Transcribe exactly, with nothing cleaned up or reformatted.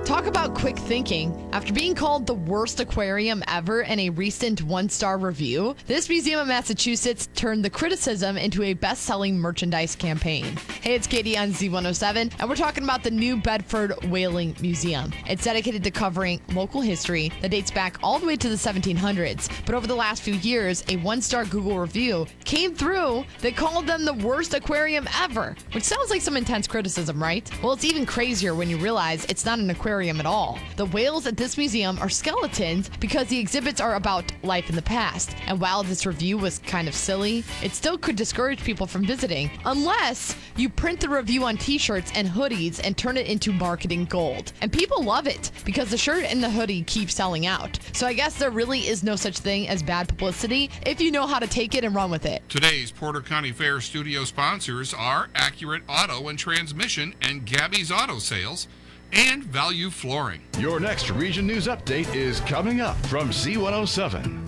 Talk about quick thinking. After being called the worst aquarium ever in a recent one-star review, this museum in Massachusetts turned the criticism into a best-selling merchandise campaign. Hey, it's Katie on Z one oh seven, and we're talking about the New Bedford Whaling Museum. It's dedicated to covering local history that dates back all the way to the seventeen hundreds, but over the last few years, a one-star Google review came through that called them the worst aquarium ever, which sounds like some intense criticism, right? Well, it's even crazier when you realize it's not an aquarium at all. The whales at this museum are skeletons because the exhibits are about life in the past. And while this review was kind of silly, it still could discourage people from visiting unless you print the review on t-shirts and hoodies and turn it into marketing gold. And people love it because the shirt and the hoodie keep selling out. So I guess there really is no such thing as bad publicity if you know how to take it and run with it. Today's Porter County Fair studio sponsors are Accurate Auto and Transmission and Gabby's Auto Sales and Value Flooring. Your next Region News Update is coming up from Z one oh seven.